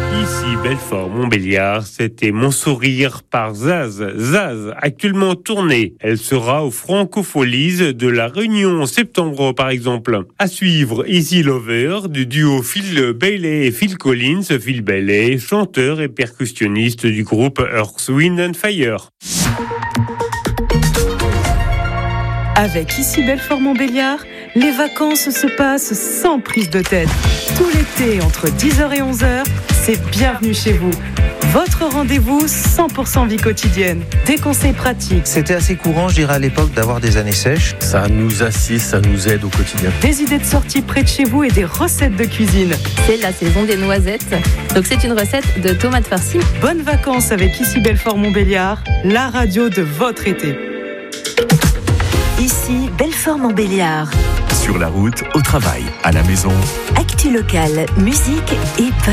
Ici, Belfort, Montbéliard, c'était Mon sourire par Zaz. Zaz, actuellement tournée. Elle sera aux Francofolies de La Réunion en septembre, par exemple. À suivre, Easy Lover, du duo Phil Bailey et Phil Collins. Phil Bailey, chanteur et percussionniste du groupe Earth, Wind and Fire. Avec Ici Belfort Montbéliard, les vacances se passent sans prise de tête. Tout l'été, entre 10h et 11h, c'est bienvenue chez vous. Votre rendez-vous 100% vie quotidienne. Des conseils pratiques. C'était assez courant, je dirais, à l'époque, d'avoir des années sèches. Ça nous assiste, ça nous aide au quotidien. Des idées de sortie près de chez vous et des recettes de cuisine. C'est la saison des noisettes. Donc c'est une recette de tomates farcies. Bonnes vacances avec Ici Belfort Montbéliard, la radio de votre été. Ici Belfort Montbéliard. Sur la route, au travail, à la maison. Actu locale, musique et